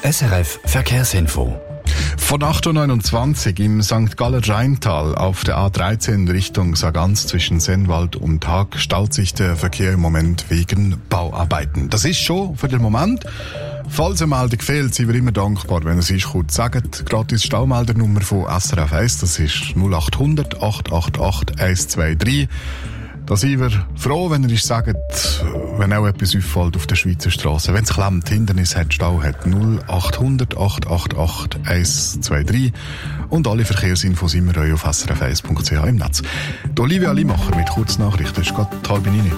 SRF Verkehrsinfo. Von 8.29 Uhr im St. Galler Rheintal auf der A13 Richtung Sargans zwischen Sennwald und Haag staut sich der Verkehr im Moment wegen Bauarbeiten. Das ist schon für den Moment. Falls eine Meldung fehlt, sind wir immer dankbar, wenn es ist, kurz sagt. Gratis Staumeldernummer von SRF 1, das ist 0800 888 123. Da sind wir froh, wenn ihr uns sagt, wenn auch etwas auffällt auf der Schweizer Straße. Wenn es klemmt, Hindernis hat, Stau hat, 0800 888 123. Und alle Verkehrsinfos immer auf srf1.ch im Netz. Die Olivia Limacher mit Kurznachrichten. Es ist gerade 8:30.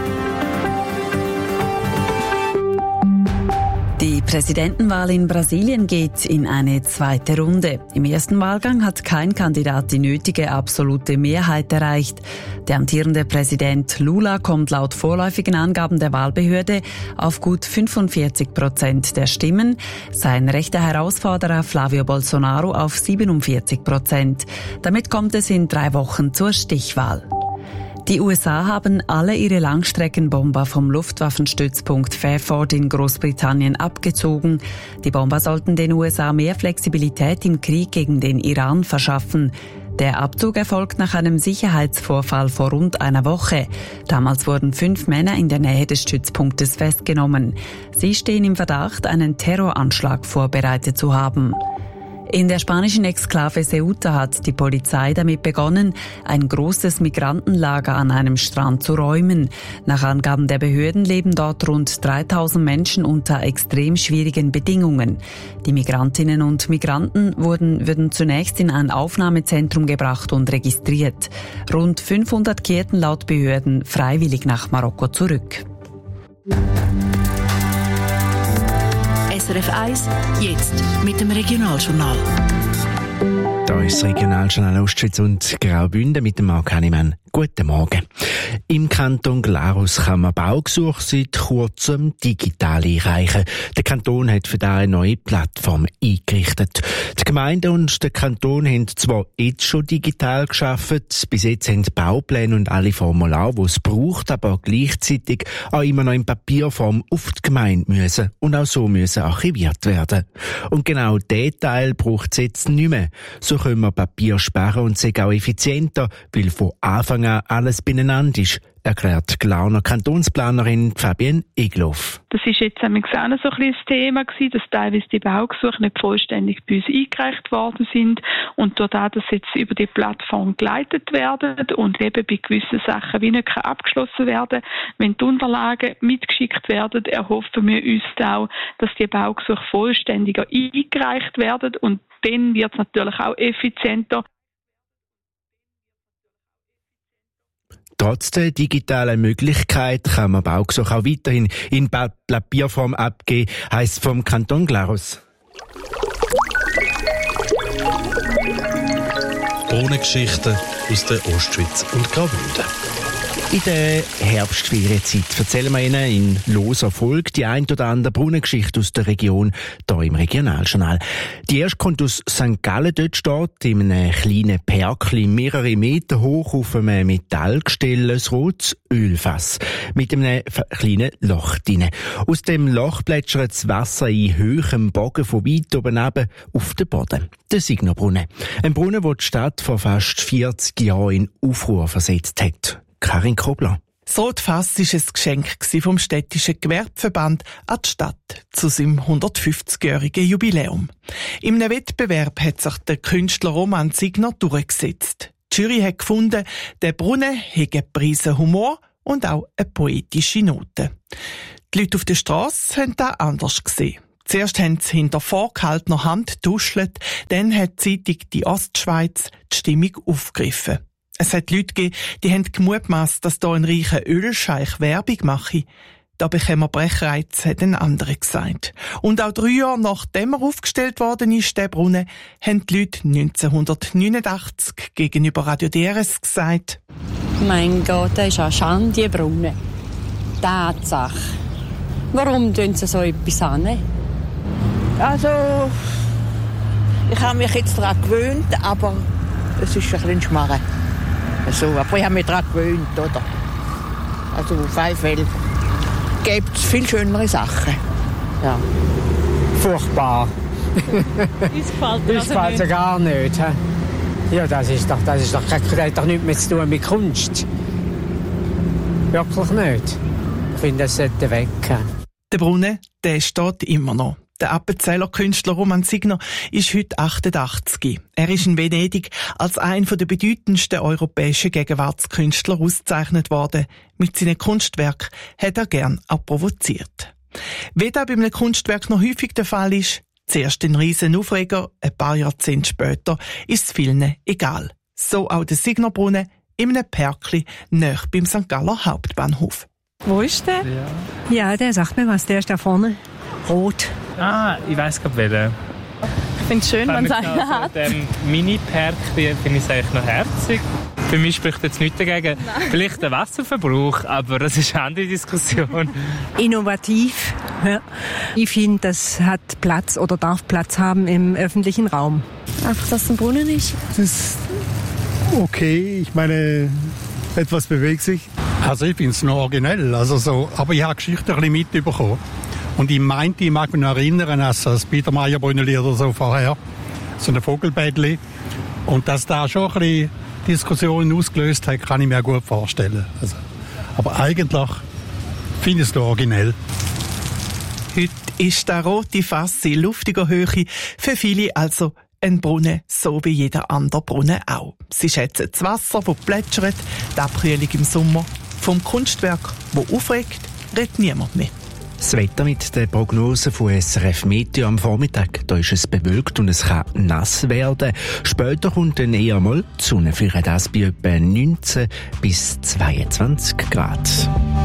Die Präsidentenwahl in Brasilien geht in eine zweite Runde. Im ersten Wahlgang hat kein Kandidat die nötige absolute Mehrheit erreicht. Der amtierende Präsident Lula kommt laut vorläufigen Angaben der Wahlbehörde auf gut 45% der Stimmen, sein rechter Herausforderer Flavio Bolsonaro auf 47%. Damit kommt es in 3 Wochen zur Stichwahl. Die USA haben alle ihre Langstreckenbomber vom Luftwaffenstützpunkt Fairford in Großbritannien abgezogen. Die Bomber sollten den USA mehr Flexibilität im Krieg gegen den Iran verschaffen. Der Abzug erfolgt nach einem Sicherheitsvorfall vor rund einer Woche. Damals wurden 5 Männer in der Nähe des Stützpunktes festgenommen. Sie stehen im Verdacht, einen Terroranschlag vorbereitet zu haben. In der spanischen Exklave Ceuta hat die Polizei damit begonnen, ein großes Migrantenlager an einem Strand zu räumen. Nach Angaben der Behörden leben dort rund 3000 Menschen unter extrem schwierigen Bedingungen. Die Migrantinnen und Migranten würden zunächst in ein Aufnahmezentrum gebracht und registriert. Rund 500 kehrten laut Behörden freiwillig nach Marokko zurück. SRF 1, jetzt mit dem Regionaljournal. Da ist das Regionaljournal Ostschweiz und Graubünden mit dem Marc Hannemann. Guten Morgen. Im Kanton Glarus kann man Baugesuche seit kurzem digital einreichen. Der Kanton hat für das eine neue Plattform eingerichtet. Die Gemeinde und der Kanton haben zwar jetzt schon digital gearbeitet, bis jetzt haben die Baupläne und alle Formulare, die es braucht, aber gleichzeitig auch immer noch in Papierform auf die Gemeinde müssen und auch so müssen archiviert werden. Und genau diesen Teil braucht es jetzt nicht mehr. So können wir Papier sparen und sind auch effizienter, weil von Anfang an alles beieinander ist, erklärt die Glarner Kantonsplanerin Fabienne Egloff. Das ist jetzt auch so ein bisschen das Thema gewesen, dass teilweise die Baugesuche nicht vollständig bei uns eingereicht worden sind und dadurch, dass jetzt über die Plattform geleitet werden und eben bei gewissen Sachen wie nicht abgeschlossen werden, wenn die Unterlagen mitgeschickt werden, erhoffen wir uns auch, dass die Baugesuche vollständiger eingereicht werden und dann wird es natürlich auch effizienter. Trotz der digitalen Möglichkeit kann man Baugesuche auch weiterhin in Papierform abgeben, heisst vom Kanton Glarus. Brunnengeschichten aus der Ostschweiz und Graubünden. In der Herbstferienzeit erzählen wir Ihnen in loser Folge die ein oder andere Brunnengeschichte aus der Region, hier im Regionaljournal. Die erste kommt aus St. Gallen. Dort steht in einem kleinen Perkli mehrere Meter hoch auf einem Metallgestell ein rotes Ölfass mit einem kleinen Loch drin. Aus dem Loch plätschert das Wasser in hohem Bogen von weit oben runter auf den Boden. Der Signo-Brunnen. Ein Brunnen, den die Stadt vor fast 40 Jahren in Aufruhr versetzt hat. Karin Kobler. Das Rotfass war ein Geschenk vom städtischen Gewerbeverband an die Stadt zu seinem 150-jährigen Jubiläum. In einem Wettbewerb hat sich der Künstler Roman Signer durchgesetzt. Die Jury hat gefunden, der Brunnen hätte Prise Humor und auch eine poetische Note. Die Leute auf der Strasse haben das anders gesehen. Zuerst haben sie hinter vorgehaltener Hand getuschelt, dann hat die Zeitung «Die Ostschweiz» die Stimmung aufgegriffen. Es hat Leute gegeben, die haben gemutmaßt, dass hier ein reicher Ölscheich Werbung mache. Da bekämen wir Brechreiz, hat ein anderer gesagt. Und auch 3 Jahre nachdem er aufgestellt worden ist, der Brunnen, haben die Leute 1989 gegenüber Radio DRS gesagt: Mein Gott, das ist eine Schande, die Brunnen. Tatsache. Warum tun sie so etwas an? Also, ich habe mich jetzt daran gewöhnt, aber es ist ein bisschen Schmarren. So, aber ich habe mich daran gewöhnt, oder? Also auf jeden Fall gibt es viel schönere Sachen. Ja. Furchtbar. Uns gefällt es gar nicht. Ja, das hat doch nichts mehr zu tun mit Kunst. Wirklich nicht. Ich finde, das sollte weg. Der Brunnen, der steht immer noch. Der Appenzeller Künstler Roman Signer ist heute 88. Er ist in Venedig als einer der bedeutendsten europäischen Gegenwartskünstler ausgezeichnet worden. Mit seinen Kunstwerken hat er gern auch provoziert. Wie das bei einem Kunstwerk noch häufig der Fall ist, zuerst ein riesen Aufreger, ein paar Jahrzehnte später ist es vielen egal. So auch der Signerbrunnen in einem Pärkli nahe beim St. Galler Hauptbahnhof. Wo ist der? Ja, der sagt mir was, der ist da vorne. Rot. Ah, ich weiss gerade welchen. Ich finde es schön, wenn es einen hat. Dem Mini-Park finde ich es eigentlich noch herzig. Für mich spricht jetzt nichts dagegen. Nein. Vielleicht der Wasserverbrauch, aber das ist eine andere Diskussion. Innovativ. Ja. Ich finde, das hat Platz oder darf Platz haben im öffentlichen Raum. Einfach, dass es ein Brunnen ist. Das ist okay. Ich meine, etwas bewegt sich. Also ich finde es noch originell. Also so, aber ich habe die Geschichte ein bisschen mitbekommen. Und ich mag mich noch erinnern, als das Biedermeierbrunnenlied oder so vorher, so ein Vogelbettli. Und dass da schon ein bisschen Diskussionen ausgelöst hat, kann ich mir gut vorstellen. Also, aber eigentlich finde ich es originell. Heute ist der rote Fass in luftiger Höhe für viele also ein Brunnen, so wie jeder andere Brunnen auch. Sie schätzen das Wasser, das plätschert, die Abkühlung im Sommer. Vom Kunstwerk, das aufregt, redet niemand mehr. Das Wetter mit der Prognose von SRF Meteo am Vormittag. Da ist es bewölkt und es kann nass werden. Später kommt dann eher mal die Sonne für das bei etwa 19 bis 22 Grad.